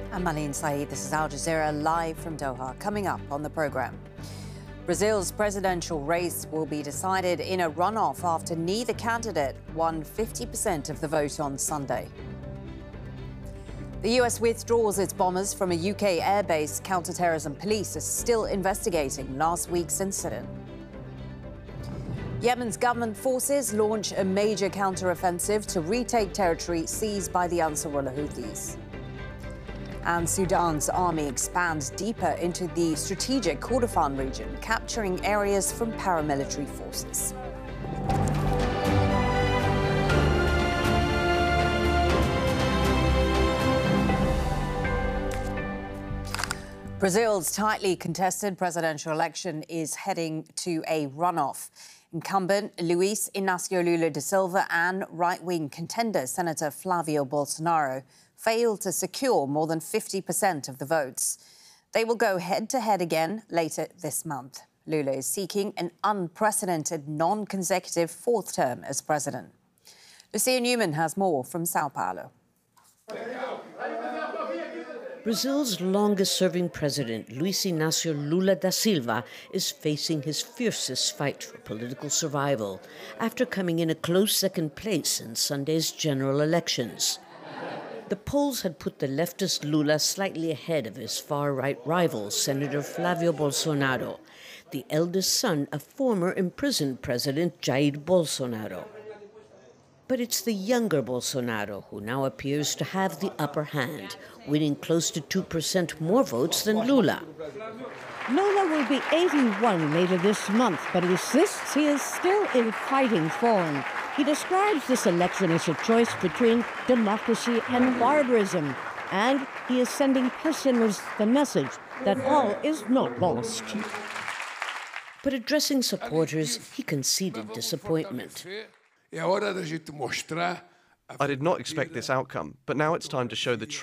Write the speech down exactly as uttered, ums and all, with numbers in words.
I'm Malin Saeed. This is Al Jazeera live from Doha. Coming up on the programme, Brazil's presidential race will be decided in a runoff after neither candidate won fifty percent of the vote on Sunday. The U S withdraws its bombers from a U K airbase. Counterterrorism police are still investigating last week's incident. Yemen's government forces launch a major counter-offensive to retake territory seized by the Ansarullah Houthis. And Sudan's army expands deeper into the strategic Kordofan region, capturing areas from paramilitary forces. Brazil's tightly contested presidential election is heading to a runoff. Incumbent Luiz Inácio Lula da Silva and right-wing contender Senator Flávio Bolsonaro failed to secure more than fifty percent of the votes. They will go head-to-head again later this month. Lula is seeking an unprecedented non-consecutive fourth term as president. Lucia Newman has more from Sao Paulo. Brazil's longest-serving president, Luiz Inácio Lula da Silva, is facing his fiercest fight for political survival after coming in a close second place in Sunday's general elections. The polls had put the leftist Lula slightly ahead of his far-right rival, Senator Flávio Bolsonaro, the eldest son of former imprisoned President Jair Bolsonaro. But it's the younger Bolsonaro who now appears to have the upper hand, winning close to two percent more votes than Lula. Lula will be eighty-one later this month, but insists he is still in fighting form. He describes this election as a choice between democracy and barbarism, and he is sending prisoners the message that all is not lost. But addressing supporters, he conceded disappointment. I did not expect this outcome, but now it's time to show the truth.